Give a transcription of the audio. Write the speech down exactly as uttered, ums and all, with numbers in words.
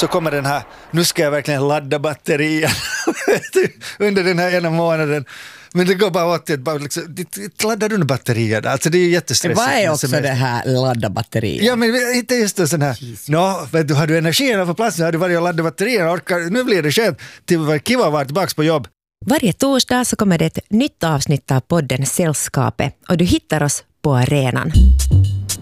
så kommer den här, nu ska jag verkligen ladda batterien under den här ena månaden. Men det går bara åt att bara liksom, det laddar du batterierna. Alltså det är ju jättestressigt. Vad är också det här ladda batterier? Ja, men inte just en sån här, nå, vet du, har du energin på plats, har du varit och laddat batterierna, orkar, nu blir det skönt till kiva att vara tillbaka på jobb. Varje torsdag så kommer det ett nytt avsnitt av podden Sällskapet och du hittar oss på arenan.